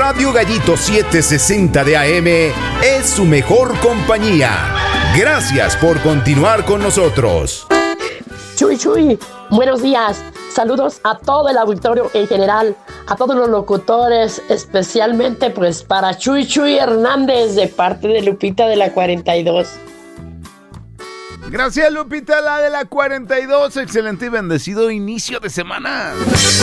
Radio Gallito 760 de AM es su mejor compañía. Gracias por continuar con nosotros. Chuy, Chuy, buenos días. Saludos a todo el auditorio en general, a todos los locutores, especialmente pues para Chuy Chuy Hernández de parte de Lupita de la 42. Gracias, Lupita, la de la 42. Excelente y bendecido inicio de semana.